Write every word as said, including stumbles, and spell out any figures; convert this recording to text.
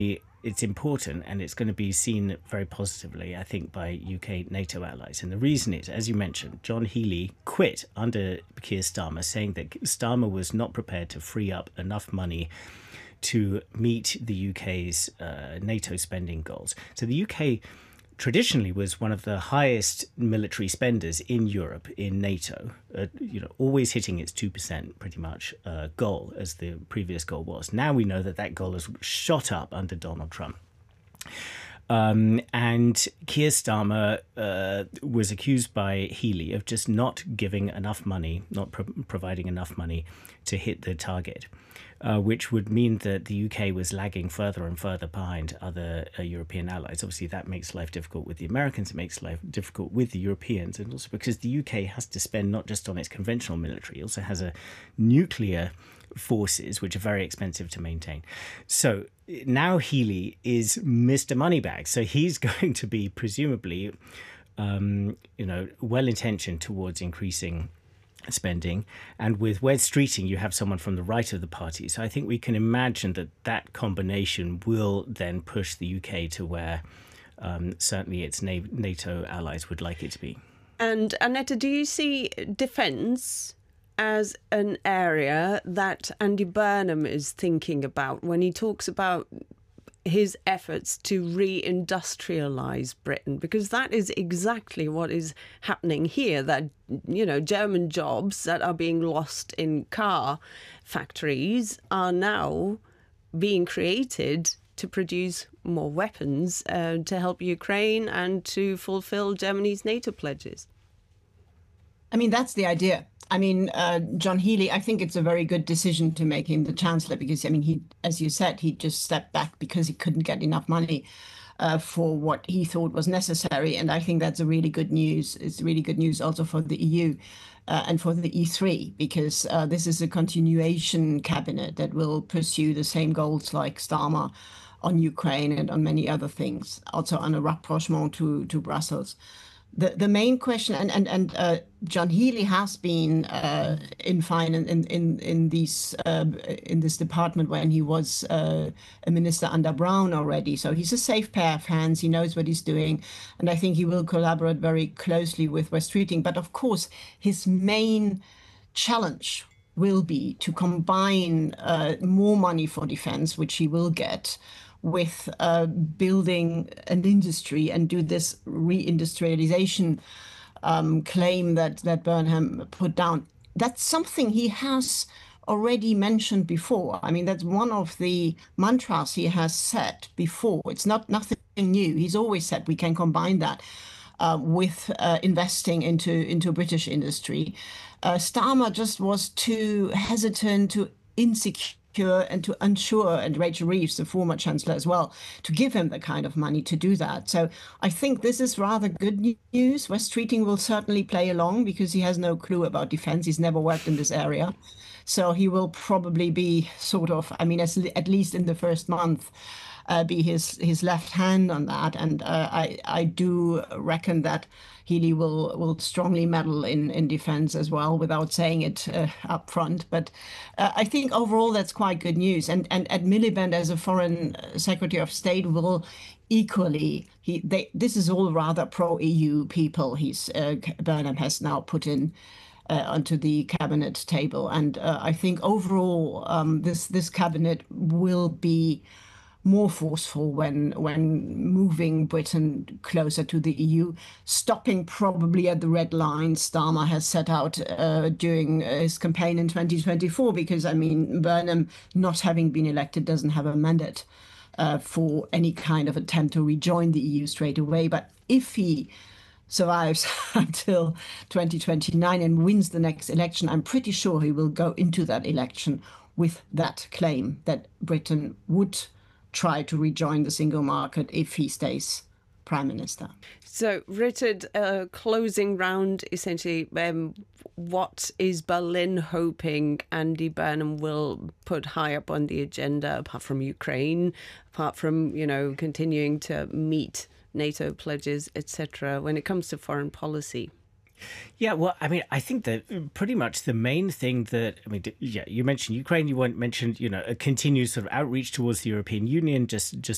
it's important, and it's going to be seen very positively, I think, by U K NATO allies. And the reason is, as you mentioned, John Healey quit under Keir Starmer, saying that Starmer was not prepared to free up enough money to meet the U K's uh, NATO spending goals. So the U K traditionally was one of the highest military spenders in Europe in NATO, uh, you know, always hitting its two percent pretty much uh, goal, as the previous goal was. Now we know that that goal has shot up under Donald Trump. Um, and Keir Starmer uh, was accused by Healey of just not giving enough money, not pro- providing enough money to hit the target. Uh, which would mean that the U K was lagging further and further behind other uh, European allies. Obviously, that makes life difficult with the Americans. It makes life difficult with the Europeans. And also because the U K has to spend not just on its conventional military, it also has a nuclear forces, which are very expensive to maintain. So now Healey is Mister Moneybags. So he's going to be presumably, um, you know, well-intentioned towards increasing spending, and with Wes Streeting you have someone from the right of the party, so I think we can imagine that that combination will then push the U K to where um, certainly its NATO allies would like it to be. And Annette, do you see defence as an area that Andy Burnham is thinking about when he talks about his efforts to re-industrialise Britain? Because that is exactly what is happening here, that, you know, German jobs that are being lost in car factories are now being created to produce more weapons uh, to help Ukraine and to fulfil Germany's NATO pledges. I mean, that's the idea. I mean, uh, John Healey, I think it's a very good decision to make him the chancellor because, I mean, he, as you said, he just stepped back because he couldn't get enough money uh, for what he thought was necessary. And I think that's a really good news. It's really good news also for the E U uh, and for the E three, because uh, this is a continuation cabinet that will pursue the same goals like Starmer on Ukraine and on many other things, also on a rapprochement to, to Brussels. The the main question, and and and uh, John Healey has been uh, in finance in in in these uh, in this department when he was uh, a minister under Brown already. So he's a safe pair of hands. He knows what he's doing, and I think he will collaborate very closely with Wes Streeting. But of course, his main challenge will be to combine uh, more money for defense, which he will get, with uh, building an industry and do this reindustrialization um, claim that, that Burnham put down. That's something he has already mentioned before. I mean, that's one of the mantras he has said before. It's not nothing new. He's always said we can combine that uh, with uh, investing into, into British industry. Uh, Starmer just was too hesitant, too insecure, and to unsure, and Rachel Reeves, the former chancellor as well, to give him the kind of money to do that. So I think this is rather good news. Wes Streeting will certainly play along because he has no clue about defense. He's never worked in this area. So he will probably be sort of, I mean, as, at least in the first month, uh, be his, his left hand on that. And uh, I, I do reckon that Healey will will strongly meddle in, in defense as well, without saying it uh, up front. But uh, I think overall that's quite good news. And and Ed Miliband, as a foreign secretary of state, will equally, he they this is all rather pro-E U people he's uh, Burnham has now put in uh, onto the cabinet table. And uh, I think overall um, this this cabinet will be more forceful when when moving Britain closer to the E U, stopping probably at the red line Starmer has set out uh, during his campaign in twenty twenty-four, because, I mean, Burnham, not having been elected, doesn't have a mandate uh, for any kind of attempt to rejoin the E U straight away. But if he survives until twenty twenty-nine and wins the next election, I'm pretty sure he will go into that election with that claim that Britain would try to rejoin the single market if he stays Prime Minister. So, Richard, uh, closing round, essentially, um, what is Berlin hoping Andy Burnham will put high up on the agenda, apart from Ukraine, apart from, you know, continuing to meet NATO pledges, et cetera, when it comes to foreign policy? Yeah, well, I mean, I think that pretty much the main thing that, I mean, yeah, you mentioned Ukraine, you mentioned, you know, a continued sort of outreach towards the European Union, just just